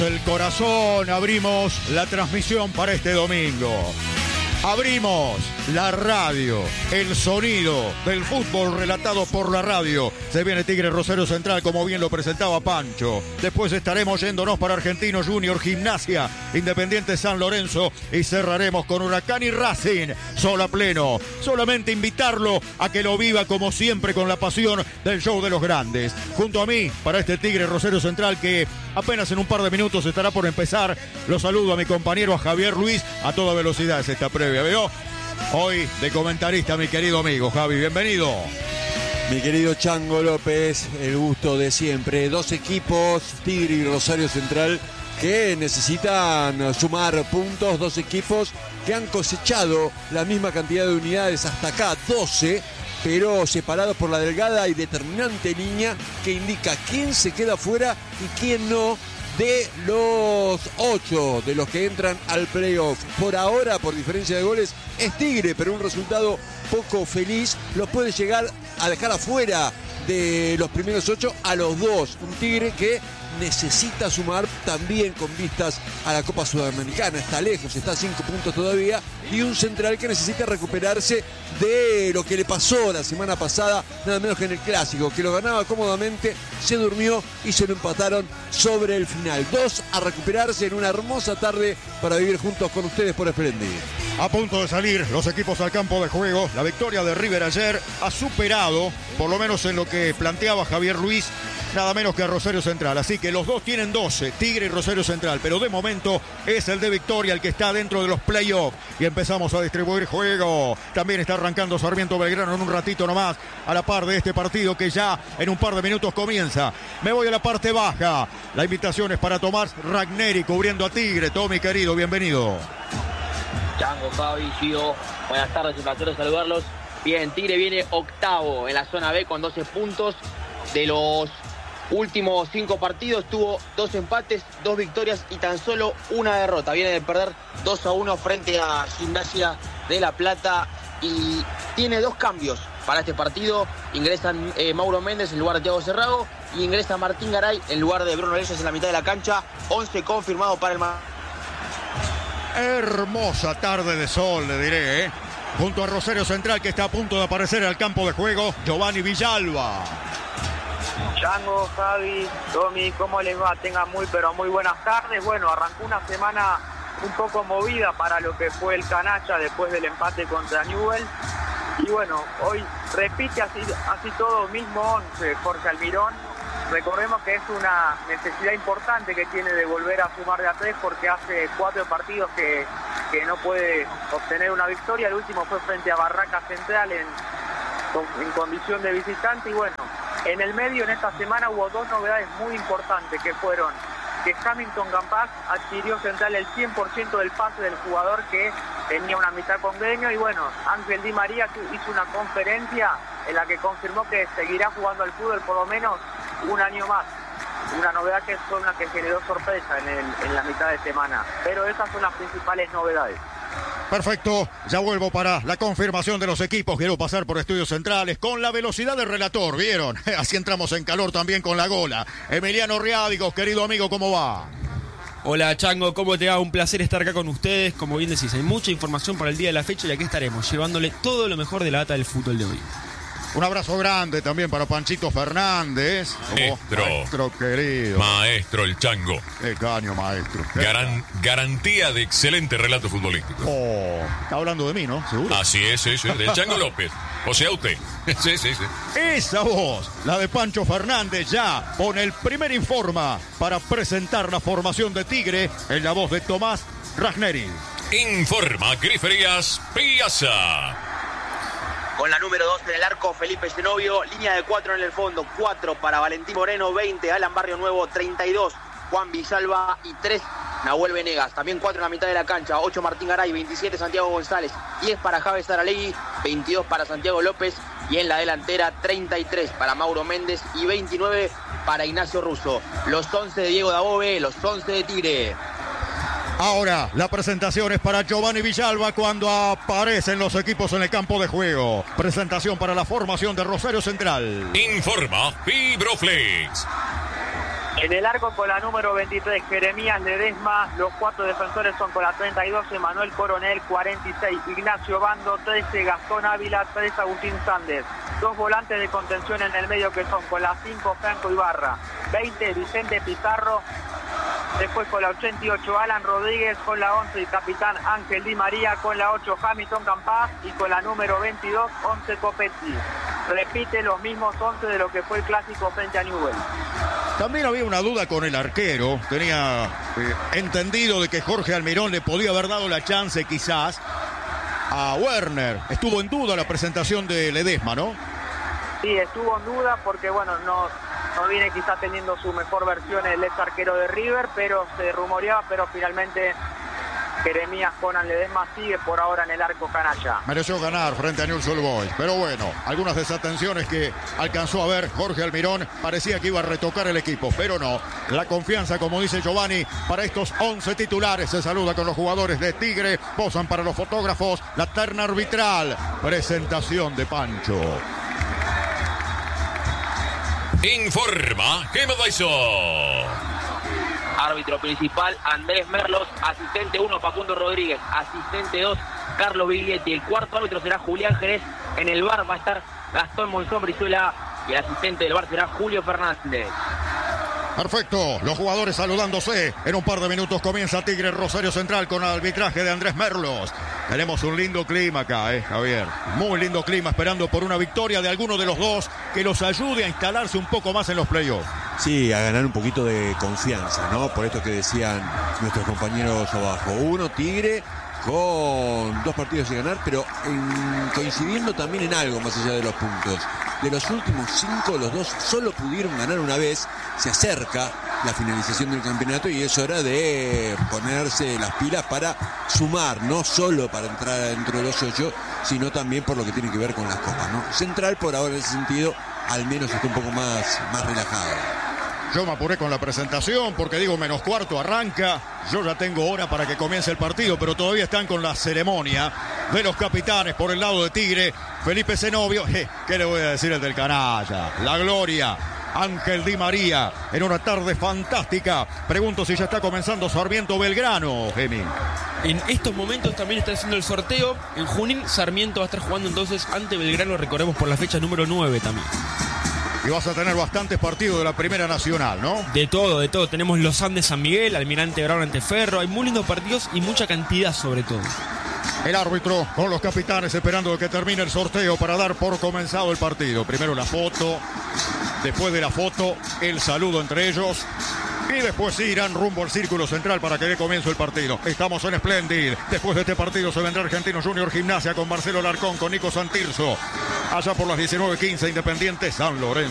El corazón, abrimos la transmisión para este domingo. Abrimos la radio, el sonido del fútbol relatado por la radio. Se viene Tigre Rosario Central, como bien lo presentaba Pancho. Después estaremos yéndonos para Argentino Junior, Gimnasia, Independiente San Lorenzo y cerraremos con Huracán y Racing. Sol a pleno. Solamente invitarlo a que lo viva como siempre con la pasión del show de los grandes. Junto a mí, para este Tigre Rosario Central que apenas en un par de minutos estará por empezar. Lo saludo a mi compañero, a Javier Luis, a toda velocidad es esta previa. ¿Veo? Hoy de comentarista mi querido amigo Javi, bienvenido. Mi querido Chango López, el gusto de siempre. Dos equipos, Tigre y Rosario Central, que necesitan sumar puntos. Dos equipos que han cosechado la misma cantidad de unidades hasta acá, 12, pero separados por la delgada y determinante línea que indica quién se queda fuera y quién no de los 8 de los que entran al playoff. Por ahora, por diferencia de goles, es Tigre, pero un resultado poco feliz los puede llegar a dejar afuera de los primeros 8 a los 2. Un Tigre que necesita sumar también con vistas a la Copa Sudamericana. Está lejos, está a 5 puntos todavía. Y un Central que necesita recuperarse de lo que le pasó la semana pasada, nada menos que en el Clásico, que lo ganaba cómodamente, se durmió y se lo empataron sobre el final. 2 a recuperarse en una hermosa tarde para vivir juntos con ustedes por Splendid. A punto de salir los equipos al campo de juego. La victoria de River ayer ha superado, por lo menos en lo que planteaba Javier Luis, nada menos que a Rosario Central. Así que los dos tienen 12, Tigre y Rosario Central. Pero de momento es el de Victoria el que está dentro de los playoffs. Y empezamos a distribuir juego. También está arrancando Sarmiento Belgrano en un ratito nomás, a la par de este partido que ya en un par de minutos comienza. Me voy a la parte baja. La invitación es para Tomás Ragneri cubriendo a Tigre. Tommy, querido, bienvenido. Chango, Fabi, Gio, buenas tardes, un placer saludarlos. Bien, Tigre viene octavo en la zona B con 12 puntos. De los últimos 5 partidos tuvo 2 empates, 2 victorias y tan solo una derrota. Viene de perder 2-1 frente a Gimnasia de La Plata y tiene 2 cambios para este partido. Ingresan Mauro Méndez en lugar de Thiago Serrago y ingresa Martín Garay en lugar de Bruno Leyes en la mitad de la cancha. 11 confirmado para el Hermosa tarde de sol, le diré, ¿eh? Junto a Rosario Central, que está a punto de aparecer al campo de juego, Giovanni Villalba. Chango, Javi, Tommy, ¿cómo les va? Tengan muy buenas tardes. Bueno, arrancó una semana un poco movida para lo que fue el Canalla después del empate contra Newell's. Y bueno, hoy repite así todo, mismo 11, Jorge Almirón. Recordemos que es una necesidad importante que tiene de volver a sumar de a 3 porque hace 4 partidos que no puede obtener una victoria. El último fue frente a Barraca Central en condición de visitante. Y bueno, en el medio en esta semana hubo 2 novedades muy importantes que fueron que Hamilton Campas adquirió Central el 100% del pase del jugador que tenía una mitad con Gremio. Y bueno, Ángel Di María hizo una conferencia en la que confirmó que seguirá jugando al fútbol por lo menos un año más. Una novedad que fue una que generó sorpresa en la mitad de semana. Pero esas son las principales novedades. Perfecto, ya vuelvo para la confirmación de los equipos. Quiero pasar por estudios centrales con la velocidad del relator, ¿vieron? Así entramos en calor también con la gola. Emiliano Riádigos, querido amigo, ¿cómo va? Hola Chango, ¿cómo te va? Un placer estar acá con ustedes. Como bien decís, hay mucha información para el día de la fecha y aquí estaremos llevándole todo lo mejor de la data del fútbol de hoy. Un abrazo grande también para Panchito Fernández. Maestro querido. Maestro el Chango. Qué caño, maestro. Garantía de excelente relato futbolístico. Está hablando de mí, ¿no? ¿Seguro? Así es, del Chango López. O sea, usted. Sí. Esa voz, la de Pancho Fernández, ya pone el primer informa para presentar la formación de Tigre en la voz de Tomás Ragneri. Informa Griferías Piazza. Con la número 2 en el arco, Felipe Genovio. Línea de 4 en el fondo. 4 para Valentín Moreno. 20, Alan Barrio Nuevo. 32, Juan Villalba. Y 3, Nahuel Venegas. También 4 en la mitad de la cancha. 8, Martín Garay. 27, Santiago González. 10 para Javes Saralegui. 22 para Santiago López. Y en la delantera, 33 para Mauro Méndez. Y 29 para Ignacio Russo. Los 11 de Diego Dabove. Los 11 de Tigre. Ahora la presentación es para Giovanni Villalba cuando aparecen los equipos en el campo de juego. Presentación para la formación de Rosario Central. Informa Fibroflex. En el arco con la número 23, Jeremías Ledesma. Los 4 defensores son con la 32, Emanuel Coronel, 46, Ignacio Bando, 13, Gastón Ávila, 3, Agustín Sández. 2 volantes de contención en el medio que son con la 5, Franco Ibarra, 20, Vicente Pizarro. Después con la 88, Alan Rodríguez, con la 11, el capitán Ángel Di María, con la 8, Hamilton Campás y con la número 22, 11, Copetti. Repite los mismos 11 de lo que fue el clásico frente a Newell's. También había una duda con el arquero. Tenía entendido de que Jorge Almirón le podía haber dado la chance quizás a Werner. Estuvo en duda la presentación de Ledesma, ¿no? Sí, estuvo en duda porque, bueno, no viene quizás teniendo su mejor versión el ex arquero de River, pero se rumoreaba, pero finalmente Jeremías Conan Ledesma sigue por ahora en el arco canalla. Mereció ganar frente a Newell's Old Boys, pero bueno, algunas desatenciones que alcanzó a ver Jorge Almirón, parecía que iba a retocar el equipo, pero no. La confianza, como dice Giovanni, para estos 11 titulares. Se saluda con los jugadores de Tigre, posan para los fotógrafos la terna arbitral. Presentación de Pancho. Informa, ¿qué me va eso? Árbitro principal, Andrés Merlos. Asistente 1, Facundo Rodríguez. Asistente 2, Carlos Biglietti. El cuarto árbitro será Julián Jerez. En el VAR va a estar Gastón Monzón Brizuela. Y el asistente del VAR será Julio Fernández. Perfecto, los jugadores saludándose. En un par de minutos comienza Tigre Rosario Central con el arbitraje de Andrés Merlos. Tenemos un lindo clima acá, Javier. Muy lindo clima, esperando por una victoria de alguno de los dos que los ayude a instalarse un poco más en los playoffs. Sí, a ganar un poquito de confianza, ¿no? Por esto que decían nuestros compañeros abajo. Uno, Tigre, con 2 partidos sin ganar, pero coincidiendo también en algo más allá de los puntos. De los últimos 5, los dos solo pudieron ganar una vez. Se acerca la finalización del campeonato y es hora de ponerse las pilas para sumar, no solo para entrar dentro de los 8, sino también por lo que tiene que ver con las copas, ¿no? Central por ahora en ese sentido al menos está un poco más relajado. Yo me apuré con la presentación porque digo menos cuarto arranca. Yo ya tengo hora para que comience el partido, pero todavía están con la ceremonia de los capitanes por el lado de Tigre. Felipe Zenobio, ¿qué le voy a decir el del canalla? La gloria. Ángel Di María, en una tarde fantástica. Pregunto si ya está comenzando Sarmiento Belgrano, Gemi. En estos momentos también está haciendo el sorteo. En Junín, Sarmiento va a estar jugando entonces ante Belgrano, recordemos por la fecha número 9 también. Y vas a tener bastantes partidos de la Primera Nacional, ¿no? De todo. Tenemos los Andes San Miguel, Almirante Brown ante Ferro. Hay muy lindos partidos y mucha cantidad sobre todo. El árbitro con los capitanes esperando que termine el sorteo para dar por comenzado el partido. Primero la foto, después de la foto el saludo entre ellos y después irán rumbo al círculo central para que dé comienzo el partido. Estamos en Splendid. Después de este partido se vendrá Argentino Junior Gimnasia con Marcelo Larcón, con Nico Santirso. Allá por las 19:15 Independiente San Lorenzo.